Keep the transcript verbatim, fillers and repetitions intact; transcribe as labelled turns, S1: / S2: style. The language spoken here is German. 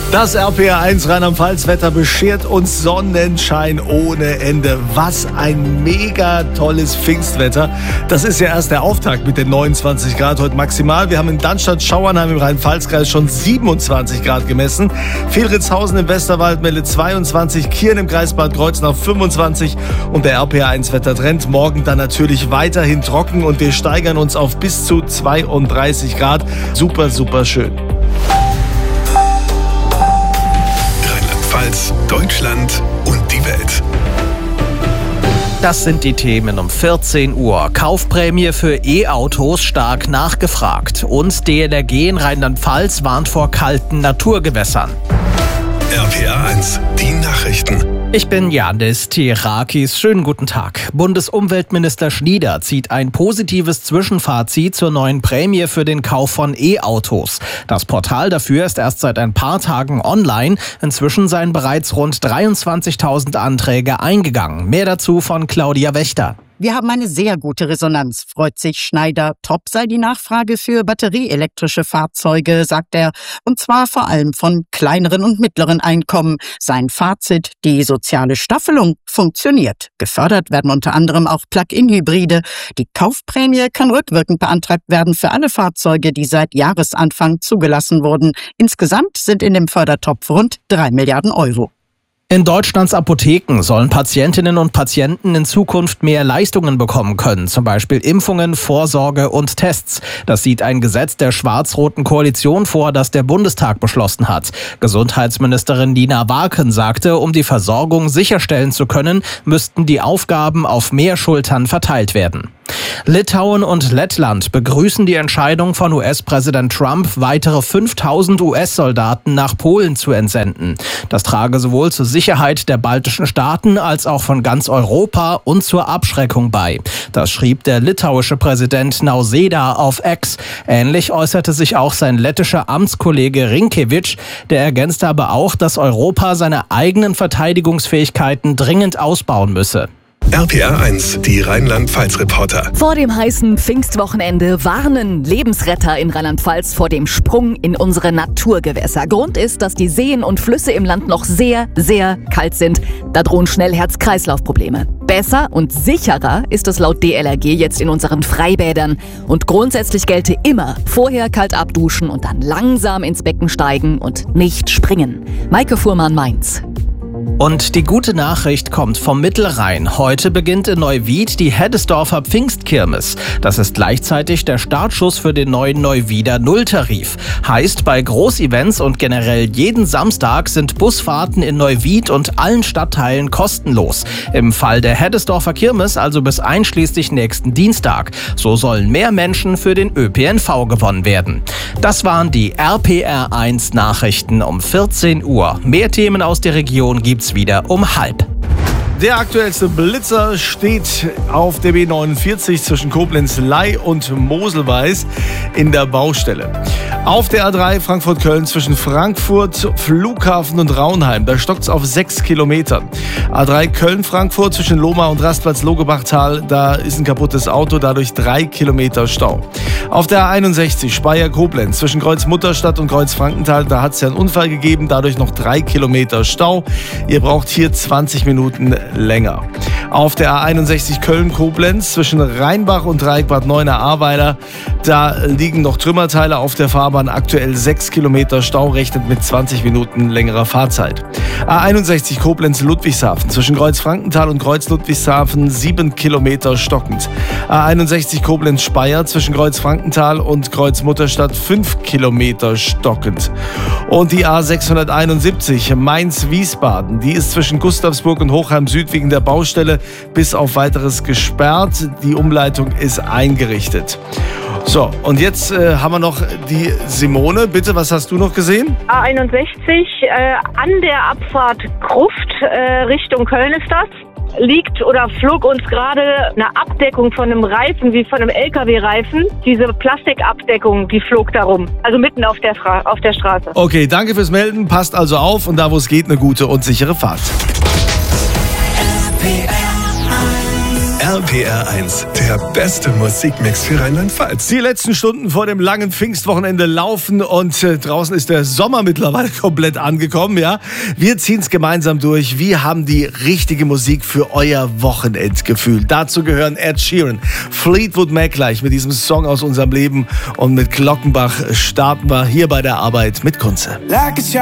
S1: Das R P R eins Rheinland-Pfalz-Wetter beschert uns Sonnenschein ohne Ende. Was ein mega tolles Pfingstwetter. Das ist ja erst der Auftakt mit den neunundzwanzig Grad heute maximal. Wir haben in Dannstatt-Schauernheim im Rhein-Pfalz-Kreis schon siebenundzwanzig Grad gemessen. Vielritzhausen im Westerwald meldet zweiundzwanzig, Kirn im Kreis Bad Kreuznach fünfundzwanzig und der R P R eins Wettertrend morgen dann natürlich weiterhin trocken und wir steigern uns auf bis zu zweiunddreißig Grad. Super, super schön.
S2: Deutschland und die Welt.
S3: Das sind die Themen um vierzehn Uhr. Kaufprämie für E-Autos stark nachgefragt. Und D L R G in Rheinland-Pfalz warnt vor kalten Naturgewässern.
S2: R P R eins, die Nachrichten.
S3: Ich bin Janis Tirakis. Schönen guten Tag. Bundesumweltminister Schnieder zieht ein positives Zwischenfazit zur neuen Prämie für den Kauf von E-Autos. Das Portal dafür ist erst seit ein paar Tagen online. Inzwischen seien bereits rund dreiundzwanzigtausend Anträge eingegangen. Mehr dazu von Claudia Wächter.
S4: Wir haben eine sehr gute Resonanz, freut sich Schneider. Top sei die Nachfrage für batterieelektrische Fahrzeuge, sagt er. Und zwar vor allem von kleineren und mittleren Einkommen. Sein Fazit, die soziale Staffelung funktioniert. Gefördert werden unter anderem auch Plug-in-Hybride. Die Kaufprämie kann rückwirkend beantragt werden für alle Fahrzeuge, die seit Jahresanfang zugelassen wurden. Insgesamt sind in dem Fördertopf rund drei Milliarden Euro.
S3: In Deutschlands Apotheken sollen Patientinnen und Patienten in Zukunft mehr Leistungen bekommen können, zum Beispiel Impfungen, Vorsorge und Tests. Das sieht ein Gesetz der schwarz-roten Koalition vor, das der Bundestag beschlossen hat. Gesundheitsministerin Nina Warken sagte, um die Versorgung sicherstellen zu können, müssten die Aufgaben auf mehr Schultern verteilt werden. Litauen und Lettland begrüßen die Entscheidung von U S-Präsident Trump, weitere fünftausend U S-Soldaten nach Polen zu entsenden. Das trage sowohl zur Sicherheit der baltischen Staaten als auch von ganz Europa und zur Abschreckung bei. Das schrieb der litauische Präsident Nausėda auf X. Ähnlich äußerte sich auch sein lettischer Amtskollege Rinkevič. Der ergänzte aber auch, dass Europa seine eigenen Verteidigungsfähigkeiten dringend ausbauen müsse.
S2: R P R eins, die Rheinland-Pfalz-Reporter.
S5: Vor dem heißen Pfingstwochenende warnen Lebensretter in Rheinland-Pfalz vor dem Sprung in unsere Naturgewässer. Grund ist, dass die Seen und Flüsse im Land noch sehr, sehr kalt sind. Da drohen schnell Herz-Kreislauf-Probleme. Besser und sicherer ist es laut D L R G jetzt in unseren Freibädern. Und grundsätzlich gelte immer vorher kalt abduschen und dann langsam ins Becken steigen und nicht springen. Maike Fuhrmann, Mainz.
S3: Und die gute Nachricht kommt vom Mittelrhein. Heute beginnt in Neuwied die Heddesdorfer Pfingstkirmes. Das ist gleichzeitig der Startschuss für den neuen Neuwieder Nulltarif. Heißt, bei Großevents und generell jeden Samstag sind Busfahrten in Neuwied und allen Stadtteilen kostenlos. Im Fall der Heddesdorfer Kirmes also bis einschließlich nächsten Dienstag. So sollen mehr Menschen für den Ö P N V gewonnen werden. Das waren die R P R eins Nachrichten um vierzehn Uhr. Mehr Themen aus der Region gibt's wieder um halb.
S1: Der aktuellste Blitzer steht auf der B neunundvierzig zwischen Koblenz-Ley und Moselweiß in der Baustelle. Auf der A drei Frankfurt-Köln zwischen Frankfurt, Flughafen und Raunheim, da stockt es auf sechs Kilometer. A drei Köln-Frankfurt zwischen Lohmar und Rastplatz-Logebachtal, da ist ein kaputtes Auto, dadurch drei Kilometer Stau. Auf der A einundsechzig Speyer-Koblenz zwischen Kreuz-Mutterstadt und Kreuz-Frankenthal, da hat es ja einen Unfall gegeben, dadurch noch drei Kilometer Stau. Ihr braucht hier zwanzig Minuten länger. Auf der A einundsechzig Köln-Koblenz zwischen Rheinbach und Dreieck Bad Neuenahr-Ahrweiler, da liegen noch Trümmerteile auf der Fahrbahn, aktuell sechs Kilometer Stau, rechnet mit zwanzig Minuten längerer Fahrzeit. A einundsechzig Koblenz-Ludwigshafen zwischen Kreuz-Frankenthal und Kreuz-Ludwigshafen, sieben Kilometer stockend. A einundsechzig Koblenz-Speyer zwischen Kreuz-Frankenthal und Kreuz-Mutterstadt, fünf Kilometer stockend. Und die A sechshunderteinundsiebzig Mainz-Wiesbaden, die ist zwischen Gustavsburg und Hochheim Süd wegen der Baustelle bis auf weiteres gesperrt. Die Umleitung ist eingerichtet. So, und jetzt äh, haben wir noch die Simone. Bitte, was hast du noch gesehen?
S6: A einundsechzig, äh, an der Abfahrt Gruft, äh, Richtung Köln ist das. Liegt oder flog uns gerade eine Abdeckung von einem Reifen, wie von einem L K W-Reifen. Diese Plastikabdeckung, die flog da rum. Also mitten auf der, Fra- auf der Straße.
S1: Okay, danke fürs Melden. Passt also auf und da, wo es geht, eine gute und sichere Fahrt.
S2: R R P R eins, der beste Musikmix für Rheinland-Pfalz.
S1: Die letzten Stunden vor dem langen Pfingstwochenende laufen und äh, draußen ist der Sommer mittlerweile komplett angekommen, ja. Wir ziehen es gemeinsam durch. Wir haben die richtige Musik für euer Wochenendgefühl. Dazu gehören Ed Sheeran, Fleetwood Mac gleich mit diesem Song aus unserem Leben, und mit Glockenbach starten wir hier bei der Arbeit mit Kunze.